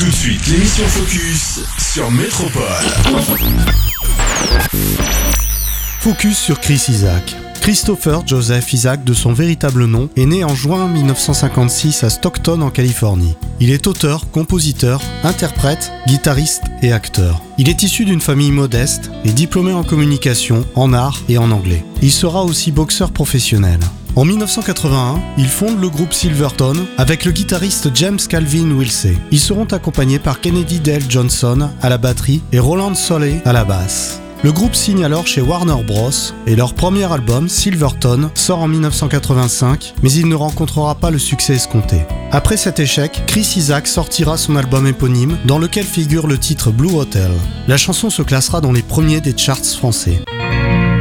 Tout de suite, l'émission Focus sur Métropole. Focus sur Chris Isaak. Christopher Joseph Isaak, de son véritable nom, est né en juin 1956 à Stockton en Californie. Il est auteur, compositeur, interprète, guitariste et acteur. Il est issu d'une famille modeste et diplômé en communication, en art et en anglais. Il sera aussi boxeur professionnel. En 1981, il fonde le groupe Silverton avec le guitariste James Calvin Wilsey. Ils seront accompagnés par Kennedy Dale Johnson à la batterie et Roland Soley à la basse. Le groupe signe alors chez Warner Bros. Et leur premier album, Silverton, sort en 1985, mais il ne rencontrera pas le succès escompté. Après cet échec, Chris Isaak sortira son album éponyme, dans lequel figure le titre Blue Hotel. La chanson se classera dans les premiers des charts français.